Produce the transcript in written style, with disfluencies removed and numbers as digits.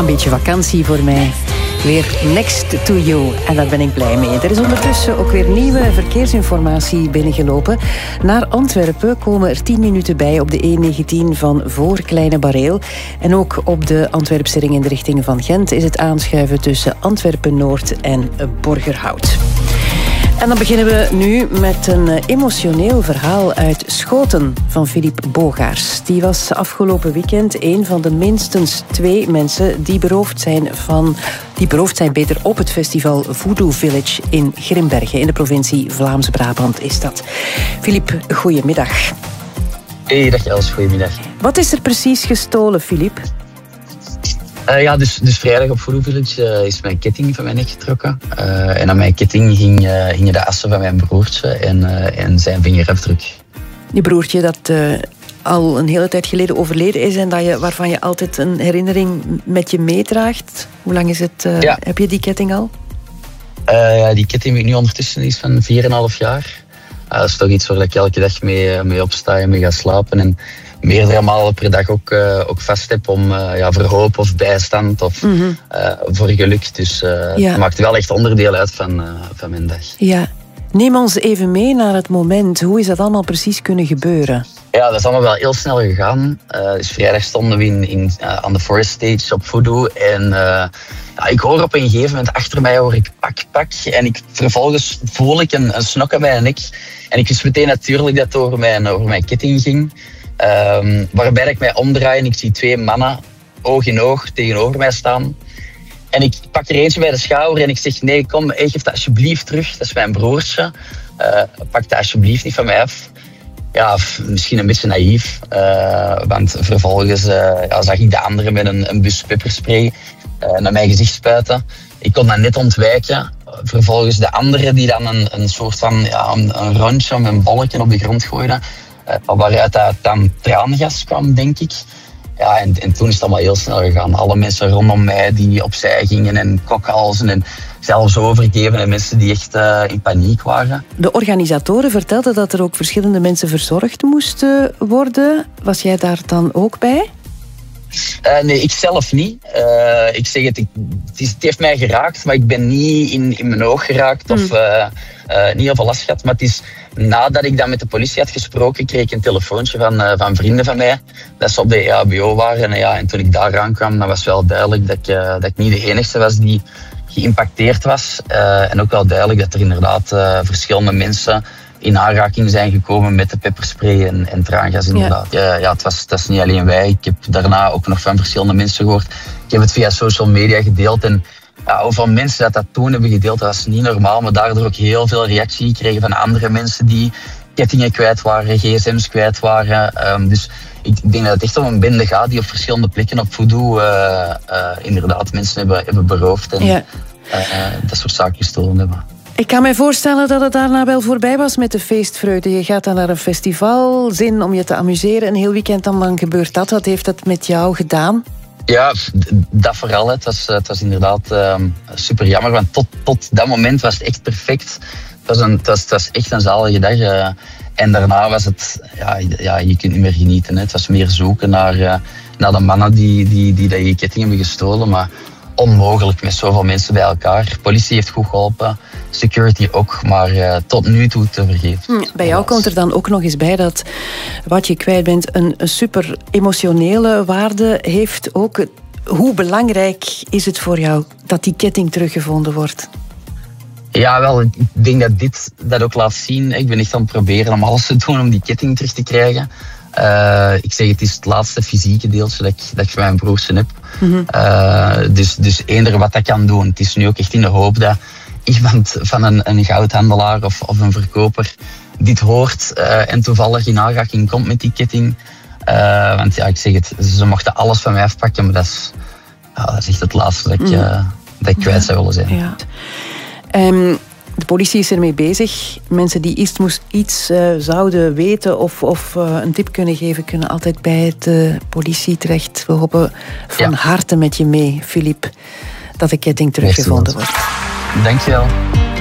een beetje vakantie voor mij. Weer next to you. En daar ben ik blij mee. Er is ondertussen ook weer nieuwe verkeersinformatie binnengelopen. Naar Antwerpen komen er 10 minuten bij op de E19 van voor Kleine Bareel. En ook op de Antwerpse ring in de richting van Gent is het aanschuiven tussen Antwerpen-Noord en Borgerhout. En dan beginnen we nu met een emotioneel verhaal uit Schoten van Philippe Bogaars. Die was afgelopen weekend een van de minstens 2 mensen die beroofd zijn op het festival Voodoo Village in Grimbergen. In de provincie Vlaams-Brabant is dat. Philippe, goedemiddag. Hey, dag Els, goedemiddag. Wat is er precies gestolen, Philippe? Dus vrijdag op Voodoo Village is mijn ketting van mijn nek getrokken. En aan mijn ketting gingen de assen van mijn broertje en zijn vingerafdruk. Je broertje dat al een hele tijd geleden overleden is en waarvan je altijd een herinnering met je meedraagt. Hoe lang is het? Heb je die ketting al? Die ketting die nu ondertussen is van 4,5 jaar. Dat is toch iets waar ik elke dag mee opsta en mee ga slapen. En meerdere malen per dag ook vast heb om voor hoop of bijstand of voor geluk. Dus het maakt wel echt onderdeel uit van mijn dag. Ja. Neem ons even mee naar het moment. Hoe is dat allemaal precies kunnen gebeuren? Ja, dat is allemaal wel heel snel gegaan. Dus vrijdag stonden we aan de Forest Stage op Voodoo. En ik hoor op een gegeven moment achter mij pak. En vervolgens voel ik een snok aan mijn nek. En ik wist meteen natuurlijk dat het over mijn ketting ging. Waarbij ik mij omdraai en ik zie 2 mannen oog in oog tegenover mij staan. En ik pak er eentje bij de schouder en ik zeg: nee, kom, geef dat alsjeblieft terug. Dat is mijn broertje. Pak dat alsjeblieft niet van mij af. Ja, misschien een beetje naïef. Want vervolgens zag ik de andere met een bus pepperspray naar mijn gezicht spuiten. Ik kon dat net ontwijken. Vervolgens de andere die dan een soort van een rondje om een bolletje op de grond gooide. Waaruit dat dan traangas kwam, denk ik. Ja, en toen is het allemaal heel snel gegaan. Alle mensen rondom mij die opzij gingen en kokhalzen en zelfs overgeven. En mensen die echt in paniek waren. De organisatoren vertelden dat er ook verschillende mensen verzorgd moesten worden. Was jij daar dan ook bij? Nee, ik zelf niet. Ik zeg het heeft mij geraakt, maar ik ben niet in mijn oog geraakt of niet heel veel last gehad. Maar het is nadat ik dan met de politie had gesproken, kreeg ik een telefoontje van vrienden van mij dat ze op de EHBO waren. En toen ik daar aankwam, dan was wel duidelijk dat ik niet de enige was die geïmpacteerd was. En ook wel duidelijk dat er inderdaad verschillende mensen in aanraking zijn gekomen met de pepperspray en traangas inderdaad. Het was niet alleen wij. Ik heb daarna ook nog van verschillende mensen gehoord. Ik heb het via social media gedeeld en hoeveel mensen dat toen hebben gedeeld, dat was niet normaal. Maar daardoor ook heel veel reactie gekregen van andere mensen die kettingen kwijt waren, gsm's kwijt waren. Dus ik denk dat het echt om een bende gaat die op verschillende plekken op Voodoo inderdaad mensen hebben beroofd en dat soort zaken gestolen hebben. Ik kan mij voorstellen dat het daarna wel voorbij was met de feestvreugde. Je gaat dan naar een festival, zin om je te amuseren. Een heel weekend dan gebeurt dat. Wat heeft dat met jou gedaan? Ja, dat vooral. Het was inderdaad super jammer. Want tot dat moment was het echt perfect. Het was echt een zalige dag. En daarna was het... je kunt niet meer genieten. Het was meer zoeken naar de mannen die je ketting hebben gestolen. Maar onmogelijk met zoveel mensen bij elkaar. Politie heeft goed geholpen, security ook, maar tot nu toe te vergeven. Bij jou komt er dan ook nog eens bij dat wat je kwijt bent een super emotionele waarde heeft ook. Hoe belangrijk is het voor jou dat die ketting teruggevonden wordt? Ja, wel, ik denk dat dit dat ook laat zien. Ik ben echt aan het proberen om alles te doen om die ketting terug te krijgen. Ik zeg, het is het laatste fysieke deeltje dat ik van mijn broertje heb. Dus eender wat dat kan doen. Het is nu ook echt in de hoop dat iemand van een goudhandelaar of een verkoper dit hoort en toevallig in aanraking komt met die ketting. Want ik zeg het, ze mochten alles van mij afpakken, maar dat is echt het laatste dat ik kwijt zou willen zijn. Ja. De politie is ermee bezig. Mensen die iets zouden weten of een tip kunnen geven, kunnen altijd bij de politie terecht. We hopen van harte met je mee, Philippe, dat de ketting teruggevonden wordt. Dankjewel.